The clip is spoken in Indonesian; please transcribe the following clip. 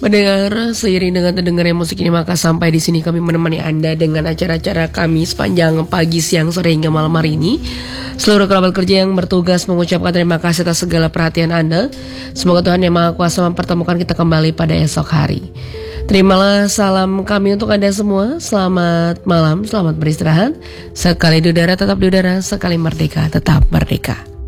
Pendengar, seiring dengan terdengarnya musik ini maka sampai di sini kami menemani Anda dengan acara-acara kami sepanjang pagi, siang, sore hingga malam hari ini. Seluruh kerabat kerja yang bertugas mengucapkan terima kasih atas segala perhatian Anda. Semoga Tuhan Yang Maha Kuasa mempertemukan kita kembali pada esok hari. Terimalah salam kami untuk Anda semua. Selamat malam, selamat beristirahat. Sekali di udara tetap di udara, sekali merdeka tetap merdeka.